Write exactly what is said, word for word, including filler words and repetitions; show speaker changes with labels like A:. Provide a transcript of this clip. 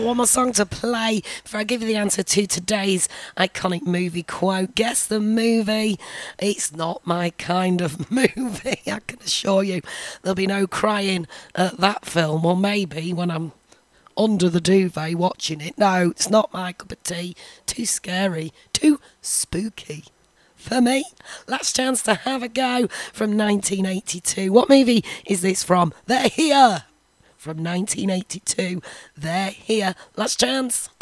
A: one more song to play before I give you the answer to today's iconic movie quote. Guess the movie. It's not my kind of movie, I can assure you. There'll be no crying at that film, or maybe when I'm under the duvet watching it. No, it's not my cup of tea. Too scary, too spooky for me. Last chance to have a go from nineteen eighty-two. What movie is this from? They're Here. From nineteen eighty-two. They're Here. Last chance.